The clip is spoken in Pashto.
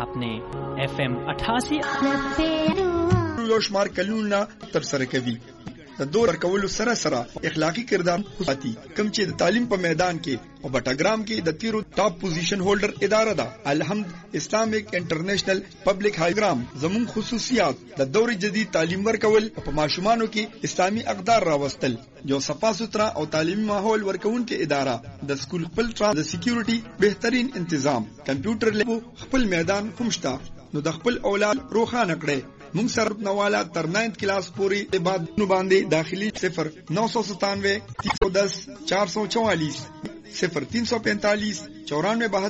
आपने FM 88 یو شمار کلونه تر سره کوي د دور کولو سره سره اخلاقی کردار خصوصي کم چې د تعلیم په میدان کې او بټاګرام کې د تیرو ټاپ پوزیشن هولډر اداره ده الحمد اسلامیک انټرنیشنل پبلک هایګرام زمون خصوصیات د دور جدید تعلیم ورکول په ماشومانو کې اسلامي اقدار راوستل یو صفا سترا او تعلیمي ماحول ورکون کې اداره د سکول خپل د سکیورټي بهترین تنظیم کمپیوټر لیبو خپل میدان کومشتا نو د خپل اولاد روخانه کړي مونږ سره نواله تر 9th کلاس پوری بعد نو باندې داخلي 0997 310 444 0345 94